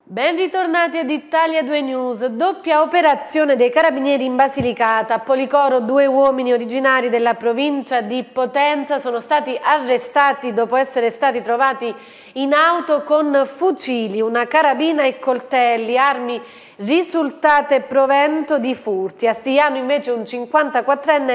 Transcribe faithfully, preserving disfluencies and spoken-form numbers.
Ben ritornati ad Italia due News. Doppia operazione dei carabinieri in Basilicata. A Policoro due uomini originari della provincia di Potenza sono stati arrestati dopo essere stati trovati in auto con fucili, una carabina e coltelli, armi risultate provento di furti. A Stigliano invece un cinquantaquattrenne